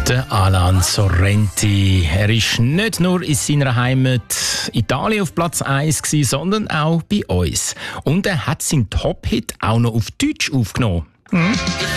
Der Alan Sorrenti. Er ist nicht nur in seiner Heimat Italien auf Platz 1 gewesen, sondern auch bei uns. Und er hat seinen Top-Hit auch noch auf Deutsch aufgenommen.